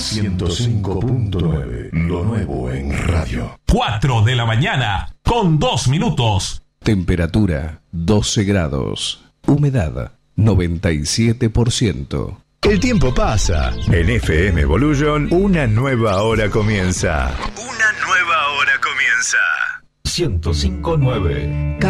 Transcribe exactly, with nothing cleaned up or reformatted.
ciento cinco punto nueve. Lo nuevo en radio. cuatro de la mañana, con dos minutos. Temperatura doce grados. Humedad noventa y siete por ciento. El tiempo pasa. En F M Evolution, una nueva hora comienza. Una nueva hora comienza. ciento cinco punto nueve.